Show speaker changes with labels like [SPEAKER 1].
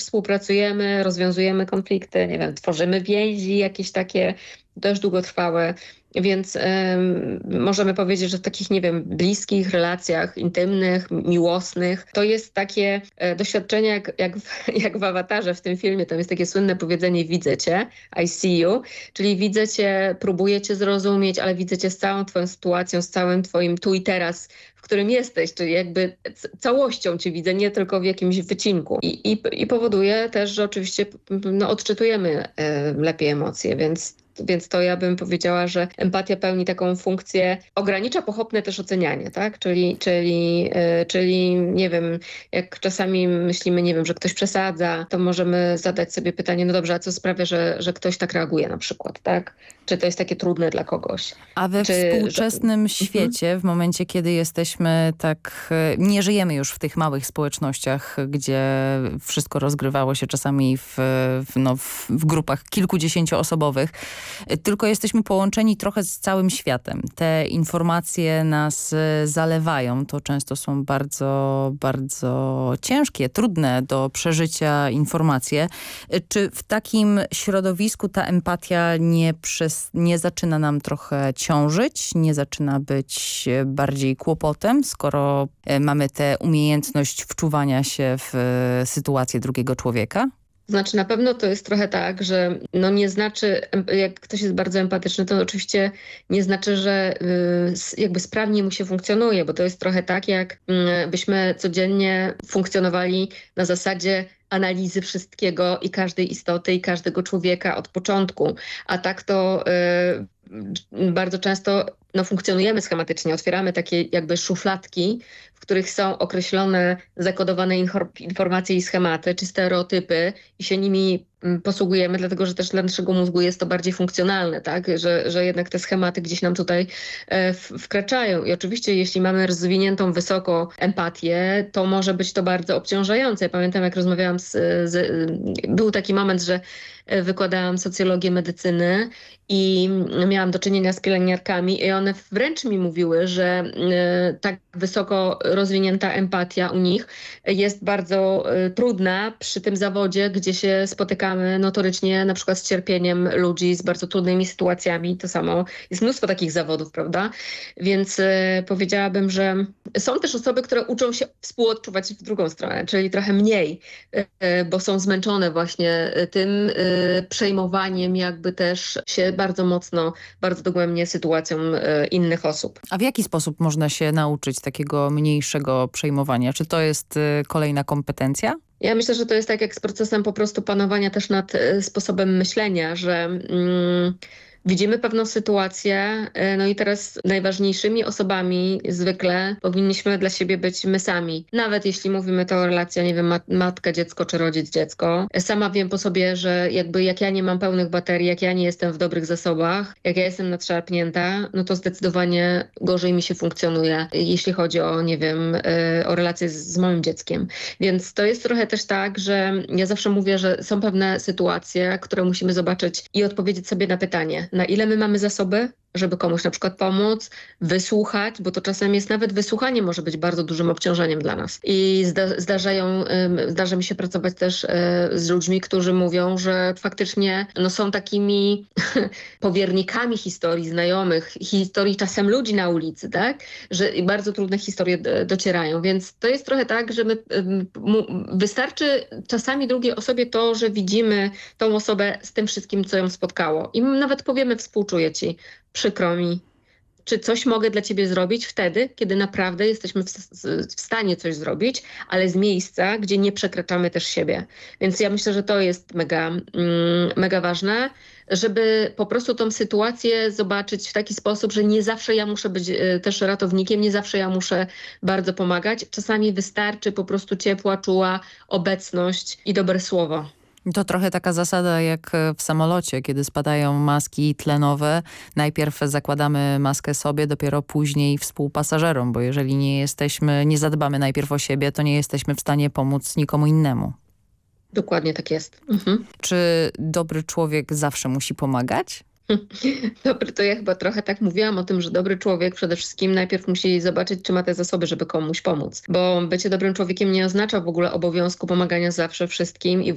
[SPEAKER 1] współpracujemy, rozwiązujemy konflikty, nie wiem, tworzymy więzi jakieś takie też długotrwałe. Więc możemy powiedzieć, że w takich, nie wiem, bliskich relacjach, intymnych, miłosnych, to jest takie doświadczenie jak w Awatarze w tym filmie. Tam jest takie słynne powiedzenie widzę cię, I see you, czyli widzę cię, próbuję cię zrozumieć, ale widzę cię z całą twoją sytuacją, z całym twoim tu i teraz, w którym jesteś, czyli jakby całością cię widzę, nie tylko w jakimś wycinku. I powoduje też, że oczywiście odczytujemy lepiej emocje, więc to ja bym powiedziała, że empatia pełni taką funkcję, ogranicza pochopne też ocenianie, tak? Czyli nie wiem, jak czasami myślimy, nie wiem, że ktoś przesadza, to możemy zadać sobie pytanie, no dobrze, a co sprawia, że ktoś tak reaguje na przykład, tak? Czy to jest takie trudne dla kogoś?
[SPEAKER 2] A we współczesnym świecie, w momencie, kiedy jesteśmy tak, nie żyjemy już w tych małych społecznościach, gdzie wszystko rozgrywało się czasami w grupach kilkudziesięcioosobowych, tylko jesteśmy połączeni trochę z całym światem. Te informacje nas zalewają. To często są bardzo, bardzo ciężkie, trudne do przeżycia informacje. Czy w takim środowisku ta empatia nie zaczyna nam trochę ciążyć, nie zaczyna być bardziej kłopotem, skoro mamy tę umiejętność wczuwania się w sytuację drugiego człowieka?
[SPEAKER 1] Znaczy na pewno to jest trochę tak, że nie znaczy, jak ktoś jest bardzo empatyczny, to oczywiście nie znaczy, że jakby sprawnie mu się funkcjonuje, bo to jest trochę tak, jak byśmy codziennie funkcjonowali na zasadzie analizy wszystkiego i każdej istoty i każdego człowieka od początku. A tak to bardzo często funkcjonujemy schematycznie, otwieramy takie jakby szufladki, w których są określone, zakodowane informacje i schematy, czy stereotypy i się nimi posługujemy, dlatego że też dla naszego mózgu jest to bardziej funkcjonalne, tak? Że jednak te schematy gdzieś nam tutaj wkraczają. I oczywiście jeśli mamy rozwiniętą wysoko empatię, to może być to bardzo obciążające. Ja pamiętam, jak rozmawiałam był taki moment, że wykładałam socjologię medycyny i miałam do czynienia z pielęgniarkami i one wręcz mi mówiły, że tak wysoko rozwinięta empatia u nich jest bardzo trudna przy tym zawodzie, gdzie się spotykamy notorycznie na przykład z cierpieniem ludzi, z bardzo trudnymi sytuacjami. To samo jest mnóstwo takich zawodów, prawda? Więc powiedziałabym, że są też osoby, które uczą się współodczuwać w drugą stronę, czyli trochę mniej, bo są zmęczone właśnie tym przejmowaniem jakby też się bardzo mocno, bardzo dogłębnie sytuacją innych osób.
[SPEAKER 2] A w jaki sposób można się nauczyć takiego mniejszego przejmowania? Czy to jest kolejna kompetencja?
[SPEAKER 1] Ja myślę, że to jest tak jak z procesem po prostu panowania też nad sposobem myślenia, że widzimy pewną sytuację, no i teraz najważniejszymi osobami zwykle powinniśmy dla siebie być my sami. Nawet jeśli mówimy to o relacji, nie wiem, matka-dziecko czy rodzic-dziecko. Sama wiem po sobie, że jakby jak ja nie mam pełnych baterii, jak ja nie jestem w dobrych zasobach, jak ja jestem nadszarpnięta, no to zdecydowanie gorzej mi się funkcjonuje, jeśli chodzi o, nie wiem, o relacje z moim dzieckiem. Więc to jest trochę też tak, że ja zawsze mówię, że są pewne sytuacje, które musimy zobaczyć i odpowiedzieć sobie na pytanie, na ile my mamy zasoby, żeby komuś na przykład pomóc, wysłuchać, bo to czasem jest nawet wysłuchanie może być bardzo dużym obciążeniem dla nas. I zdarza mi się pracować też z ludźmi, którzy mówią, że faktycznie są takimi powiernikami historii znajomych, historii czasem ludzi na ulicy, tak? Że bardzo trudne historie docierają. Więc to jest trochę tak, że wystarczy czasami drugiej osobie to, że widzimy tą osobę z tym wszystkim, co ją spotkało. I nawet powiemy, współczuję ci, przykro mi. Czy coś mogę dla ciebie zrobić wtedy, kiedy naprawdę jesteśmy w stanie coś zrobić, ale z miejsca, gdzie nie przekraczamy też siebie. Więc ja myślę, że to jest mega ważne, żeby po prostu tą sytuację zobaczyć w taki sposób, że nie zawsze ja muszę być też ratownikiem, nie zawsze ja muszę bardzo pomagać. Czasami wystarczy po prostu ciepła, czuła obecność i dobre słowo.
[SPEAKER 2] To trochę taka zasada jak w samolocie, kiedy spadają maski tlenowe. Najpierw zakładamy maskę sobie, dopiero później współpasażerom, bo jeżeli nie zadbamy najpierw o siebie, to nie jesteśmy w stanie pomóc nikomu innemu.
[SPEAKER 1] Dokładnie tak jest. Mhm.
[SPEAKER 2] Czy dobry człowiek zawsze musi pomagać?
[SPEAKER 1] Dobry, to ja chyba trochę tak mówiłam o tym, że dobry człowiek przede wszystkim najpierw musi zobaczyć, czy ma te zasoby, żeby komuś pomóc. Bo bycie dobrym człowiekiem nie oznacza w ogóle obowiązku pomagania zawsze wszystkim i